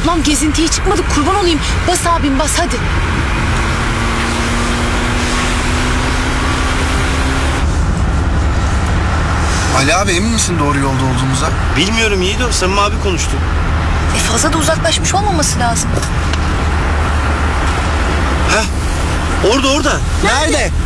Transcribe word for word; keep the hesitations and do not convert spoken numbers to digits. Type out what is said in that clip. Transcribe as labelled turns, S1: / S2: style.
S1: Ablam gezintiye çıkmadık, kurban olayım. Bas abim bas hadi.
S2: Ali abi emin misin doğru yolda olduğumuza?
S3: Bilmiyorum Yiğido, Samim abi konuştu.
S1: E fazla da uzaklaşmış olmaması lazım.
S3: Heh, orada orada.
S2: Nerede?